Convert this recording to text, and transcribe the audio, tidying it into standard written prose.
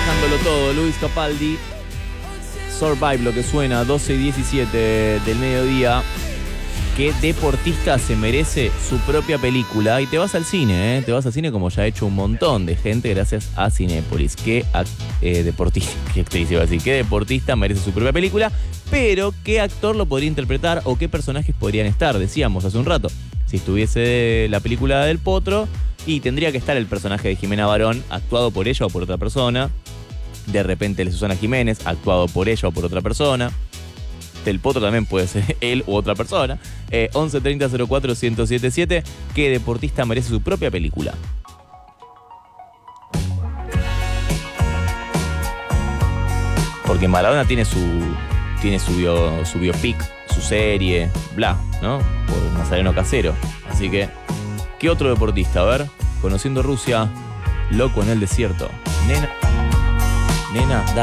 dejándolo todo. Luis Capaldi, Survive, lo que suena, 12:17 del mediodía. ¿Qué deportista se merece su propia película? Y te vas al cine, ¿eh? Te vas al cine como ya ha hecho un montón de gente gracias a Cinépolis. ¿Qué deportista, qué actriz iba a decir? ¿Qué deportista merece su propia película? Pero ¿qué actor lo podría interpretar o qué personajes podrían estar? Decíamos hace un rato, si estuviese la película del Potro, y tendría que estar el personaje de Jimena Barón, actuado por ella o por otra persona. De repente el de Susana Jiménez, actuado por ella o por otra persona. Del Potro también puede ser él u otra persona. 11 30 04 1077. ¿Qué deportista merece su propia película? Porque Maradona tiene su biopic, su serie, bla, ¿no? Por Nazareno Casero. Así que, ¿qué otro deportista? A ver, conociendo Rusia, loco en el desierto. Nena, dale.